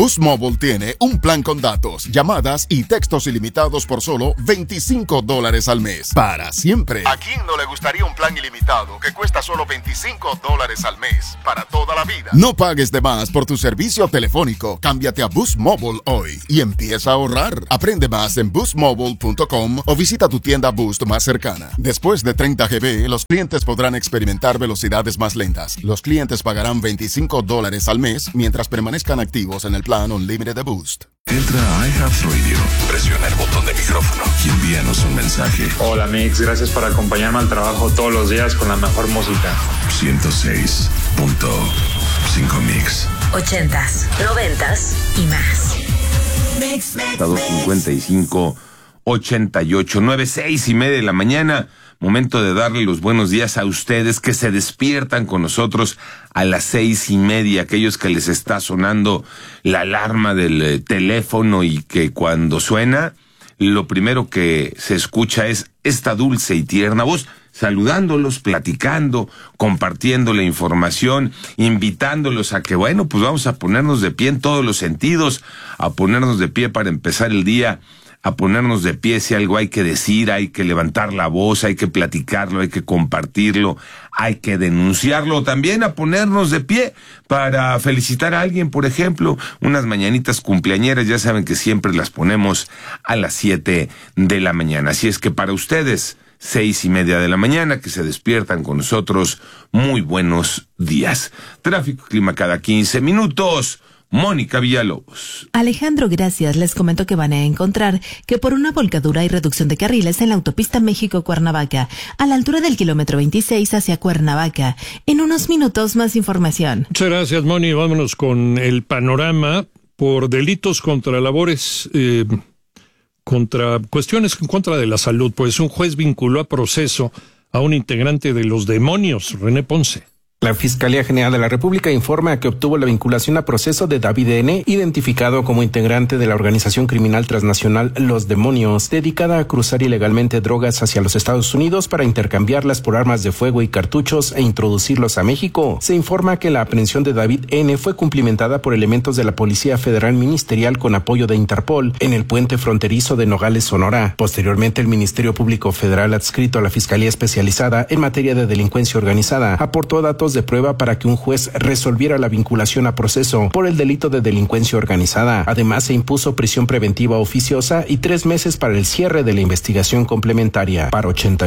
Boost Mobile tiene un plan con datos, llamadas y textos ilimitados por solo $25 al mes. Para siempre. ¿A quién no le gustaría un plan ilimitado que cuesta solo $25 al mes? Para toda la vida. No pagues de más por tu servicio telefónico. Cámbiate a Boost Mobile hoy y empieza a ahorrar. Aprende más en boostmobile.com o visita tu tienda Boost más cercana. Después de 30 GB, los clientes podrán experimentar velocidades más lentas. Los clientes pagarán $25 al mes mientras permanezcan activos en el plan Unlimited de Boost. Entra a iHeartRadio, presiona el botón de micrófono y envíanos un mensaje. Hola Mix, gracias por acompañarme al trabajo todos los días con la mejor música. 106.5 Mix. 80s, 90s y más. Mix. 55, 88, 9, 6:30 de la mañana. Momento de darle los buenos días a ustedes que se despiertan con nosotros a las 6:30, aquellos que les está sonando la alarma del teléfono y que cuando suena, lo primero que se escucha es esta dulce y tierna voz, saludándolos, platicando, compartiendo la información, invitándolos a que, bueno, pues vamos a ponernos de pie en todos los sentidos, a ponernos de pie para empezar el día, a ponernos de pie si algo hay que decir, hay que levantar la voz, hay que platicarlo, hay que compartirlo, hay que denunciarlo, también a ponernos de pie para felicitar a alguien, por ejemplo, unas mañanitas cumpleañeras, ya saben que siempre las ponemos a las 7 de la mañana, así es que para ustedes, 6:30 de la mañana, que se despiertan con nosotros, muy buenos días. Tráfico, clima cada 15 minutos. Mónica Villalobos. Alejandro, gracias. Les comento que van a encontrar que por una volcadura hay reducción de carriles en la autopista México-Cuernavaca, a la altura del kilómetro 26 hacia Cuernavaca. En unos minutos más información. Muchas gracias, Moni. Vámonos con el panorama por delitos contra labores, contra cuestiones en contra de la salud. Pues un juez vinculó a proceso a un integrante de Los Demonios, René Ponce. La Fiscalía General de la República informa que obtuvo la vinculación a proceso de David N., identificado como integrante de la organización criminal transnacional Los Demonios, dedicada a cruzar ilegalmente drogas hacia los Estados Unidos para intercambiarlas por armas de fuego y cartuchos e introducirlos a México. Se informa que la aprehensión de David N. fue cumplimentada por elementos de la Policía Federal Ministerial con apoyo de Interpol en el puente fronterizo de Nogales, Sonora. Posteriormente, el Ministerio Público Federal adscrito a la Fiscalía Especializada en materia de delincuencia organizada aportó datos de prueba para que un juez resolviera la vinculación a proceso por el delito de delincuencia organizada. Además, se impuso prisión preventiva oficiosa y 3 meses para el cierre de la investigación complementaria. Para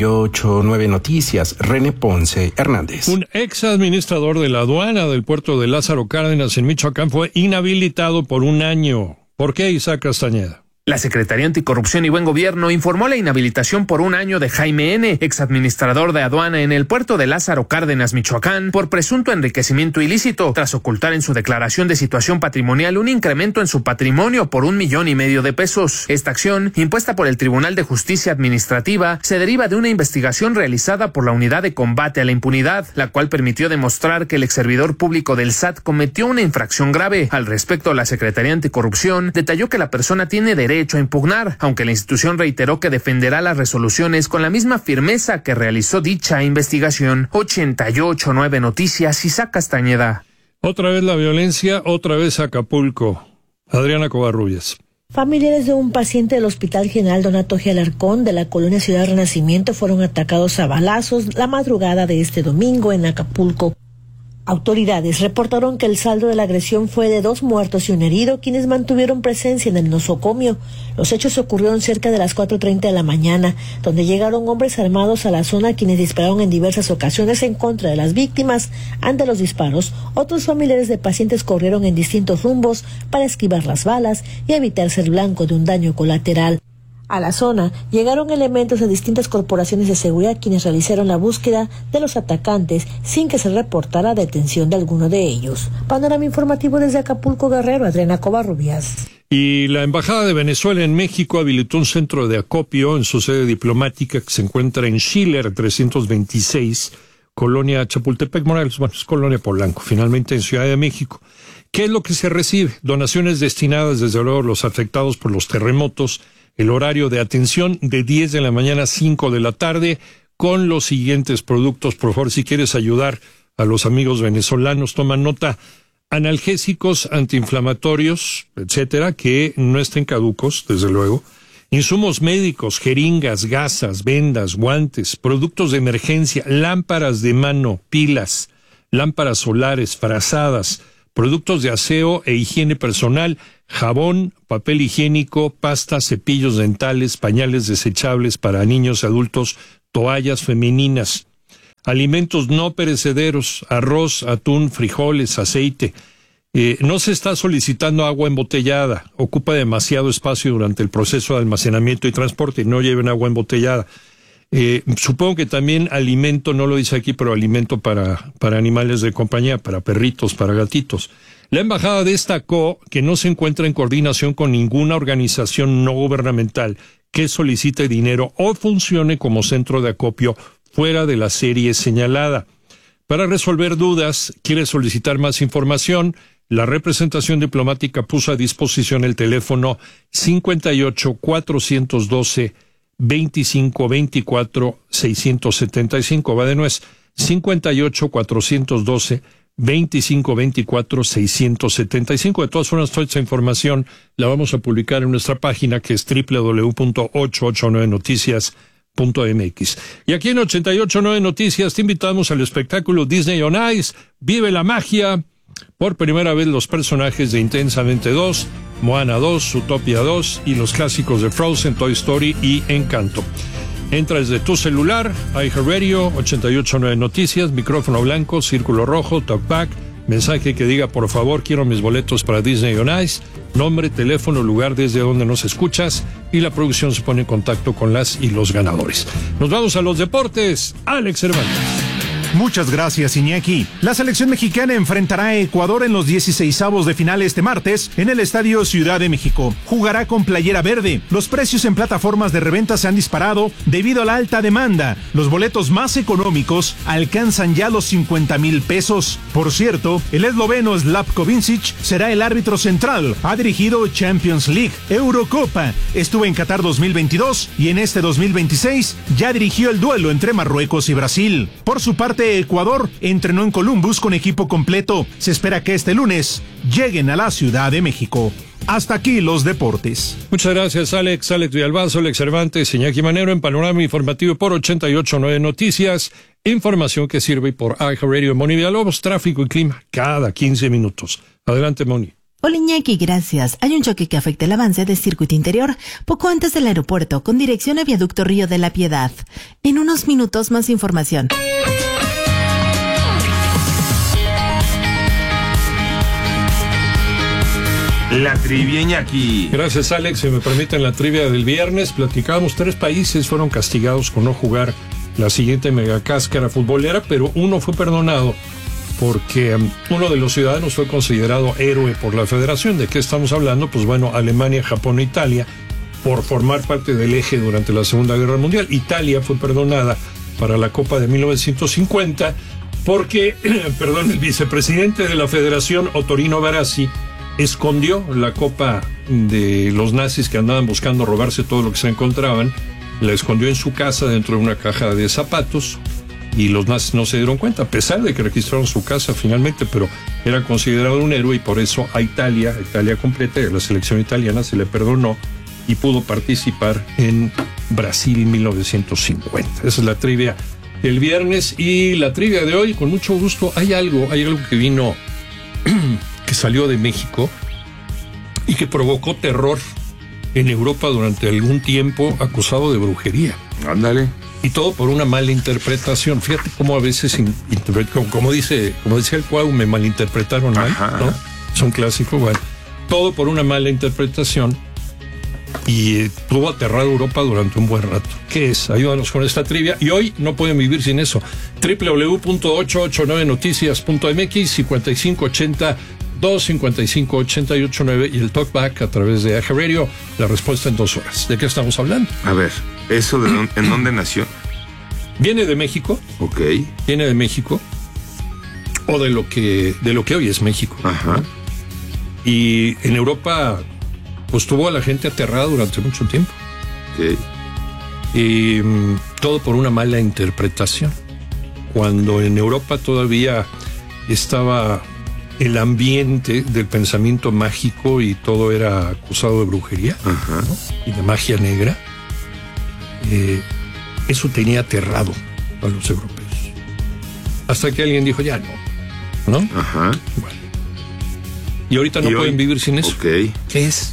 88.9 Noticias, René Ponce Hernández. Un ex administrador de la aduana del puerto de Lázaro Cárdenas en Michoacán fue inhabilitado por 1 año. ¿Por qué, Isaac Castañeda? La Secretaría Anticorrupción y Buen Gobierno informó la inhabilitación por 1 año de Jaime N., exadministrador de aduana en el puerto de Lázaro Cárdenas, Michoacán, por presunto enriquecimiento ilícito, tras ocultar en su declaración de situación patrimonial un incremento en su patrimonio por $1,5 millones de pesos. Esta acción, impuesta por el Tribunal de Justicia Administrativa, se deriva de una investigación realizada por la Unidad de Combate a la Impunidad, la cual permitió demostrar que el exservidor público del SAT cometió una infracción grave. Al respecto, la Secretaría Anticorrupción detalló que la persona tiene derecho a impugnar, aunque la institución reiteró que defenderá las resoluciones con la misma firmeza que realizó dicha investigación. 88.9 Noticias, Isaac Castañeda. Otra vez la violencia, otra vez Acapulco. Adriana Covarrubias. Familiares de un paciente del Hospital General Donato G. Alarcón de la colonia Ciudad Renacimiento fueron atacados a balazos la madrugada de este domingo en Acapulco. Autoridades reportaron que el saldo de la agresión fue de 2 muertos y 1 herido, quienes mantuvieron presencia en el nosocomio. Los hechos ocurrieron cerca de las 4:30 de la mañana, donde llegaron hombres armados a la zona quienes dispararon en diversas ocasiones en contra de las víctimas. Ante los disparos, otros familiares de pacientes corrieron en distintos rumbos para esquivar las balas y evitar ser blanco de un daño colateral. A la zona llegaron elementos de distintas corporaciones de seguridad quienes realizaron la búsqueda de los atacantes sin que se reportara detención de alguno de ellos. Panorama informativo desde Acapulco, Guerrero, Adriana Covarrubias. Y la Embajada de Venezuela en México habilitó un centro de acopio en su sede diplomática que se encuentra en Schiller 326, Colonia Chapultepec, Morelos, bueno, es Colonia Polanco, finalmente en Ciudad de México. ¿Qué es lo que se recibe? Donaciones destinadas, desde luego, a los afectados por los terremotos. El horario de atención de 10 de la mañana a 5 de la tarde con los siguientes productos. Por favor, si quieres ayudar a los amigos venezolanos, toma nota. analgésicos, antiinflamatorios, etcétera, que no estén caducos, desde luego, insumos médicos, jeringas, gasas, vendas, guantes, productos de emergencia, lámparas de mano, pilas, lámparas solares, frazadas, productos de aseo e higiene personal, jabón, papel higiénico, pasta, cepillos dentales, pañales desechables para niños y adultos, toallas femeninas, alimentos no perecederos, arroz, atún, frijoles, aceite. No se está solicitando agua embotellada, ocupa demasiado espacio durante el proceso de almacenamiento y transporte, no lleven agua embotellada. Supongo que también alimento, no lo dice aquí, pero alimento para animales de compañía, para perritos, para gatitos. La embajada destacó que no se encuentra en coordinación con ninguna organización no gubernamental que solicite dinero o funcione como centro de acopio fuera de la serie señalada. Para resolver dudas, quiere solicitar más información. La representación diplomática puso a disposición el teléfono 58-412-2524-675. Va de nuez, 58-412-2524-675. De todas formas, toda esta información la vamos a publicar en nuestra página, que es www.889noticias.mx. Y aquí en 889 Noticias te invitamos al espectáculo Disney on Ice. Vive la magia. Por primera vez los personajes de Intensamente 2, Moana 2, Zootopia 2 y los clásicos de Frozen, Toy Story y Encanto. Entra desde tu celular, iHeartRadio, 889 Noticias, micrófono blanco, círculo rojo, talkback, mensaje que diga por favor quiero mis boletos para Disney on Ice, nombre, teléfono, lugar desde donde nos escuchas y la producción se pone en contacto con las y los ganadores. Nos vamos a los deportes. Alex Cervantes. Muchas gracias, Iñaki. La selección mexicana enfrentará a Ecuador en los 16avos de final este martes en el Estadio Ciudad de México. Jugará con playera verde. Los precios en plataformas de reventa se han disparado debido a la alta demanda. Los boletos más económicos alcanzan ya los 50,000 pesos. Por cierto, el esloveno Slavko Vincic será el árbitro central. Ha dirigido Champions League, Eurocopa, estuvo en Qatar 2022 y en este 2026 ya dirigió el duelo entre Marruecos y Brasil. Por su parte, Ecuador entrenó en Columbus con equipo completo. Se espera que este lunes lleguen a la Ciudad de México. Hasta aquí los deportes. Muchas gracias, Alex Villalbazo, Alex Cervantes, Iñaki Manero en Panorama Informativo por 889 Noticias. Información que sirve por iHeartRadio. Moni Villalobos, tráfico y clima cada 15 minutos. Adelante, Moni. Hola Iñaki, gracias. Hay un choque que afecta el avance del circuito interior poco antes del aeropuerto con dirección a Viaducto Río de la Piedad. En unos minutos más información. La trivia, Iñaki. Gracias, Alex. Si me permiten, la trivia del viernes platicábamos 3 países fueron castigados con no jugar la siguiente megacáscara futbolera, pero uno fue perdonado porque uno de los ciudadanos fue considerado héroe por la federación. ¿De qué estamos hablando? Pues bueno, Alemania, Japón e Italia, por formar parte del eje durante la Segunda Guerra Mundial. Italia fue perdonada para la Copa de 1950 porque, el vicepresidente de la federación, Ottorino Barassi, escondió la copa de los nazis que andaban buscando robarse todo lo que se encontraban, la escondió en su casa dentro de una caja de zapatos y los nazis no se dieron cuenta, a pesar de que registraron su casa finalmente, pero era considerado un héroe y por eso a Italia completa, a la selección italiana se le perdonó y pudo participar en Brasil 1950. Esa es la trivia del viernes y la trivia de hoy, con mucho gusto, hay algo que vino... que salió de México y que provocó terror en Europa durante algún tiempo, acusado de brujería. Ándale. Y todo por una mala interpretación. Fíjate cómo a veces, como decía el Cuau, me malinterpretaron mal, ¿no? Es un clásico, bueno. Todo por una mala interpretación y tuvo aterrado Europa durante un buen rato. ¿Qué es? Ayúdanos con esta trivia. Y hoy no pueden vivir sin eso. www.889noticias.mx 5580-255-889 y el talkback a través de iHeartRadio. La respuesta en 2 horas. ¿De qué estamos hablando? A ver, ¿eso en dónde nació? Viene de México. Ok. Viene de México. O de lo que hoy es México. Ajá. Y en Europa... pues tuvo a la gente aterrada durante mucho tiempo. Sí. Y todo por una mala interpretación. Cuando en Europa todavía estaba el ambiente del pensamiento mágico y todo era acusado de brujería, ¿no? Y de magia negra. Eso tenía aterrado a los europeos. Hasta que alguien dijo, ya no. Ajá. Bueno. Y ahorita no pueden vivir sin eso. Ok. ¿Qué es?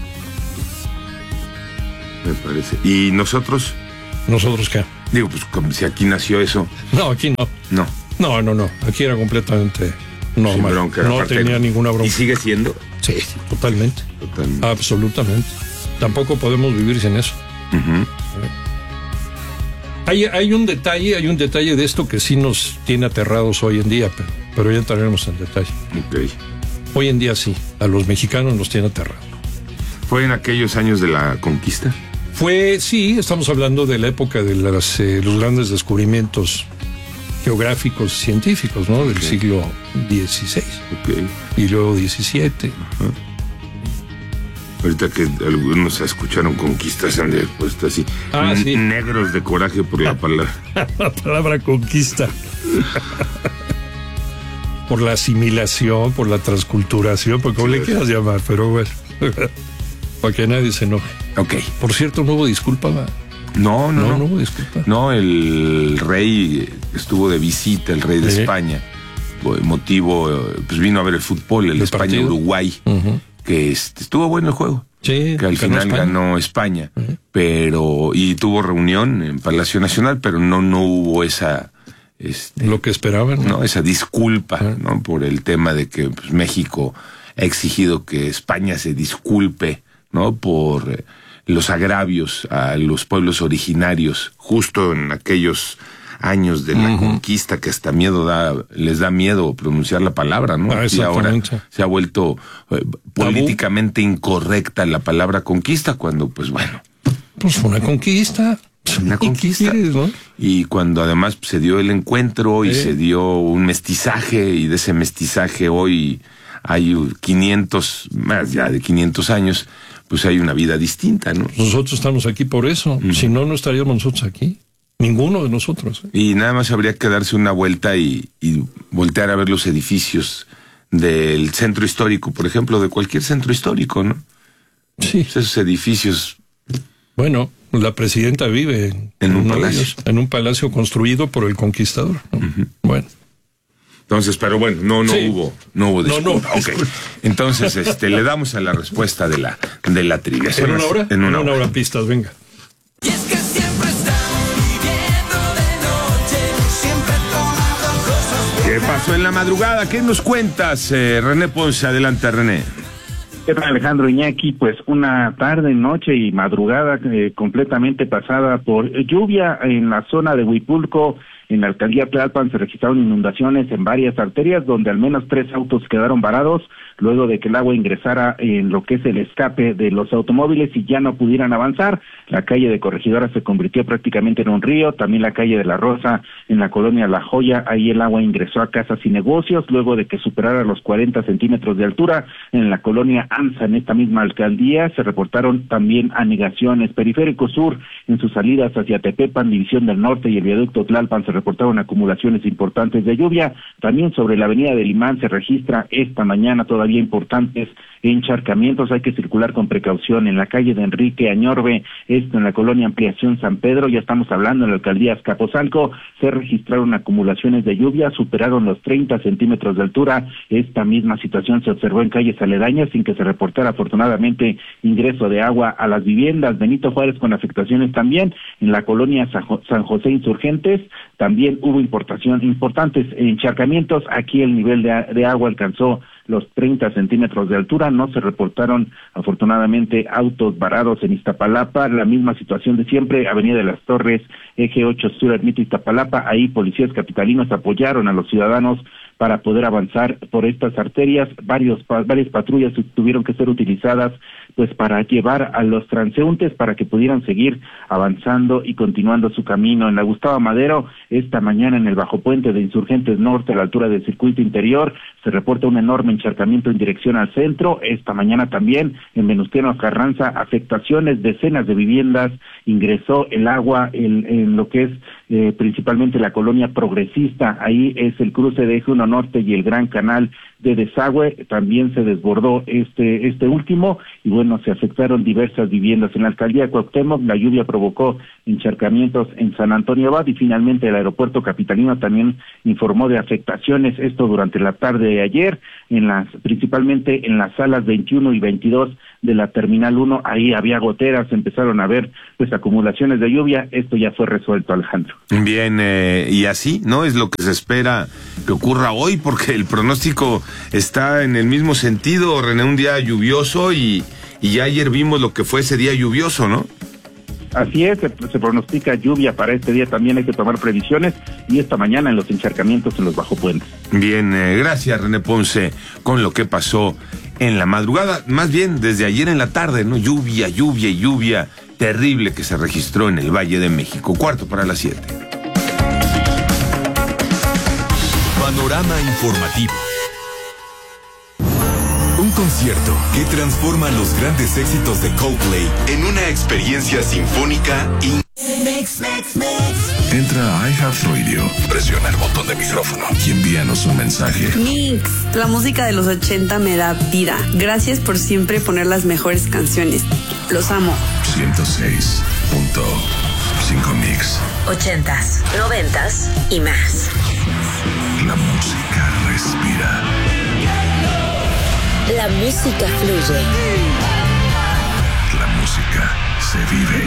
Me parece. ¿Y nosotros? ¿Nosotros qué? Digo, pues como si aquí nació eso. No, aquí no. No. Aquí era completamente normal. Bronca, no tenía ninguna bronca. ¿Y sigue siendo? Sí, totalmente. Absolutamente. Tampoco podemos vivir sin eso. Uh-huh. Hay un detalle de esto que sí nos tiene aterrados hoy en día, pero ya entraremos en detalle. Okay. Hoy en día sí, a los mexicanos nos tiene aterrados. ¿Fue en aquellos años de la conquista? Sí, estamos hablando de la época de los grandes descubrimientos geográficos científicos, ¿no? Del siglo XVI. Okay. Y luego XVII. Ajá. Ahorita que algunos escucharon conquistas, han puesto así, sí. Negros de coraje por la palabra. La palabra conquista. Por la asimilación, por la transculturación, por como le quieras llamar, pero bueno, para que nadie se enoje. Ok. Por cierto, ¿no hubo disculpa? No hubo disculpa. No, el rey estuvo de visita, el rey de España. Motivo, pues vino a ver el fútbol, el España-Uruguay. Uh-huh. Que estuvo bueno el juego, que al final ganó España, pero y tuvo reunión en Palacio Nacional, pero no hubo esa lo que esperaban, ¿no? Esa disculpa, ¿no? Por el tema de que pues, México ha exigido que España se disculpe, ¿no? Por los agravios a los pueblos originarios justo en aquellos años de la conquista, que hasta les da miedo pronunciar la palabra, ¿no? Y ahora se ha vuelto políticamente incorrecta la palabra conquista, cuando, pues bueno. Pues fue una conquista. Una conquista. ¿Quieres, no? Y cuando además se dio el encuentro y se dio un mestizaje, y de ese mestizaje hoy hay 500, más ya de 500 años, pues hay una vida distinta, ¿no? Nosotros estamos aquí por eso. Si no estaríamos nosotros aquí. Ninguno de nosotros. Y nada más habría que darse una vuelta y voltear a ver los edificios del centro histórico, por ejemplo, de cualquier centro histórico, ¿no? Sí. Esos edificios. Bueno, la presidenta vive en un palacio. En un palacio construido por el conquistador, ¿no? Uh-huh. Bueno. Entonces, pero bueno, no hubo disculpa. No. Okay. Entonces, le damos a la respuesta de la trivia. ¿En una hora? En una hora pistas, venga. Y es que siempre estamos viviendo de noche, siempre tomando cosas. ¿Qué pasó en la madrugada? ¿Qué nos cuentas, René Ponce? Adelante, René. ¿Qué tal, Alejandro Iñaki? Pues una tarde, noche y madrugada completamente pasada por lluvia en la zona de Huipulco. En la alcaldía Tlalpan se registraron inundaciones en varias arterias, donde al menos 3 autos quedaron varados luego de que el agua ingresara en lo que es el escape de los automóviles y ya no pudieran avanzar. La calle de Corregidora se convirtió prácticamente en un río, también la calle de La Rosa en la colonia La Joya, ahí el agua ingresó a casas y negocios luego de que superara los 40 centímetros de altura. En la colonia Anza, en esta misma alcaldía, se reportaron también anegaciones. Periférico Sur, en sus salidas hacia Tepepan, División del Norte y el viaducto Tlalpan, se reportaron acumulaciones importantes de lluvia. También sobre la avenida del Imán se registra esta mañana todavía importantes encharcamientos. Hay que circular con precaución en la calle de Enrique Añorbe, esto en la colonia Ampliación San Pedro. Ya estamos hablando en la alcaldía Azcapotzalco, se registraron acumulaciones de lluvia, superaron los 30 centímetros de altura. Esta misma situación se observó en calles aledañas sin que se reportara afortunadamente ingreso de agua a las viviendas. Benito Juárez con afectaciones también en la colonia San José Insurgentes. También hubo importantes encharcamientos. Aquí el nivel de agua alcanzó los 30 centímetros de altura. No se reportaron afortunadamente autos varados en Iztapalapa. La misma situación de siempre, Avenida de las Torres, Eje 8 Sur, Ermita, Iztapalapa. Ahí policías capitalinos apoyaron a los ciudadanos para poder avanzar por estas arterias. Varias patrullas tuvieron que ser utilizadas pues para llevar a los transeúntes para que pudieran seguir avanzando y continuando su camino. En la Gustavo Madero, esta mañana en el Bajo Puente de Insurgentes Norte, a la altura del circuito interior, se reporta un enorme encharcamiento en dirección al centro. Esta mañana también en Venustiano Carranza, afectaciones, decenas de viviendas, ingresó el agua en lo que es principalmente la colonia Progresista. Ahí es el cruce de Eje 1 Norte y el Gran Canal de Desagüe. También se desbordó este último y bueno, se afectaron diversas viviendas. En la alcaldía de Cuauhtémoc la lluvia provocó encharcamientos en San Antonio Abad y finalmente el aeropuerto capitalino también informó de afectaciones, esto durante la tarde de ayer, principalmente en las salas 21 y 22 de la Terminal 1, ahí había goteras, empezaron a haber pues acumulaciones de lluvia, esto ya fue resuelto, Alejandro. Bien, y así, ¿no? Es lo que se espera que ocurra hoy, porque el pronóstico está en el mismo sentido, René, un día lluvioso y ya ayer vimos lo que fue ese día lluvioso, ¿no? Así es, se pronostica lluvia para este día, también hay que tomar previsiones y esta mañana en los encharcamientos en los bajopuentes. Bien, gracias René Ponce con lo que pasó en la madrugada, más bien desde ayer en la tarde, ¿no? Lluvia terrible que se registró en el Valle de México. 6:45. Panorama informativo. Un concierto que transforma los grandes éxitos de Coldplay en una experiencia sinfónica Entra a iHeartRadio, presiona el botón de micrófono y envíanos un mensaje. Mix, la música de los 80 me da vida. Gracias por siempre poner las mejores canciones. Los amo. 106.5 Mix. 80s, 90s y más. La música respira. La música fluye. La música se vive.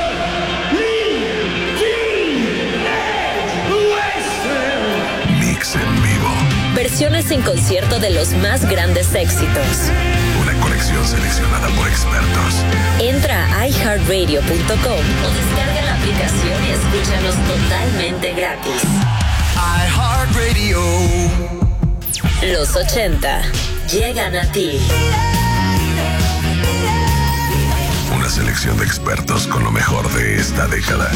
Mix en vivo. Versiones en concierto de los más grandes éxitos. Una colección seleccionada por expertos. Entra a iHeartRadio.com o descarga la aplicación y escúchanos totalmente gratis. iHeartRadio. Los 80 llegan a ti. Una selección de expertos con lo mejor de esta década.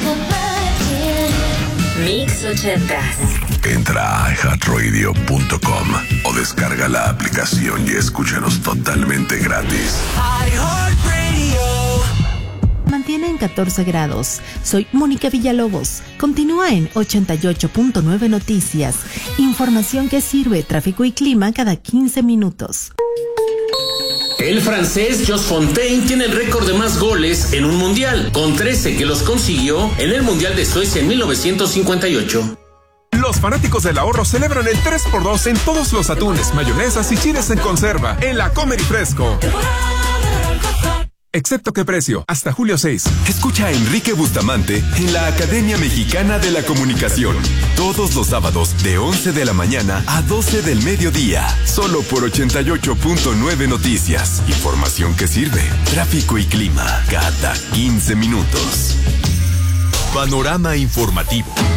Mix 80s. Entra a iHeartRadio.com o descarga la aplicación y escúchanos totalmente gratis. Mantiene en 14 grados. Soy Mónica Villalobos. Continúa en 88.9 Noticias. Información que sirve, tráfico y clima cada 15 minutos. El francés Jos Fontaine tiene el récord de más goles en un mundial, con 13 que los consiguió en el Mundial de Suecia en 1958. Los fanáticos del ahorro celebran el 3x2 en todos los atunes, mayonesas y chiles en conserva en la Comer y Fresco. Excepto qué precio, hasta julio 6. Escucha a Enrique Bustamante en la Academia Mexicana de la Comunicación. Todos los sábados de 11 de la mañana a 12 del mediodía. Solo por 88.9 Noticias. Información que sirve. Tráfico y clima cada 15 minutos. Panorama informativo.